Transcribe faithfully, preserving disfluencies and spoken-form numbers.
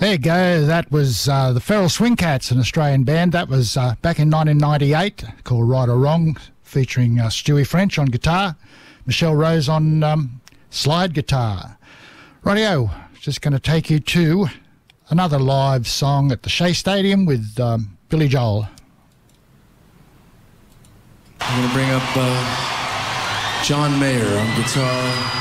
There you go. That was uh, the Feral Swing Cats, an Australian band. That was uh, back in nineteen ninety-eight, called Right or Wrong, featuring uh, Stewie French on guitar, Michelle Rose on um, slide guitar. Rightio, just going to take you to another live song at the Shea Stadium with um, Billy Joel. I'm going to bring up uh, John Mayer on guitar.